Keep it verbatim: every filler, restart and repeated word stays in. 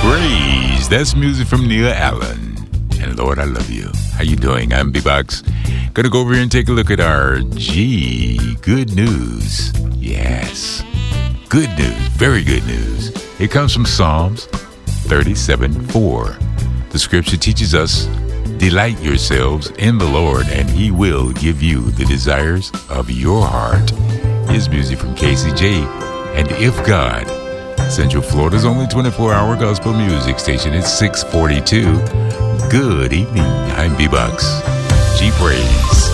Praise. That's music from Neil Allen. And Lord, I love you. How you doing? I'm B-Box. Gonna go over here and take a look at our G. Good news. Yes. Good news. Very good news. It comes from Psalms thirty-seven four. The scripture teaches us, delight yourselves in the Lord, and he will give you the desires of your heart. Here's music from K C J. And If God, Central Florida's only twenty-four hour gospel music station. It's six forty-two. Good evening. I'm B-Box. G Praise.